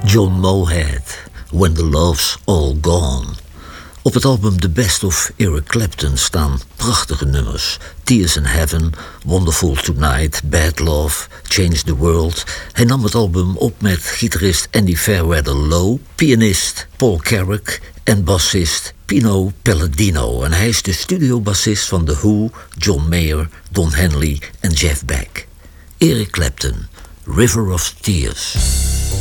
John Moorhead, When the Love's All Gone. Op het album The Best of Eric Clapton staan prachtige nummers. Tears in Heaven, Wonderful Tonight, Bad Love, Change the World. Hij nam het album op met gitarist Andy Fairweather Lowe, pianist Paul Carrack en bassist Pino Palladino. En hij is de studiobassist van The Who, John Mayer, Don Henley en Jeff Beck. Eric Clapton, River of Tears.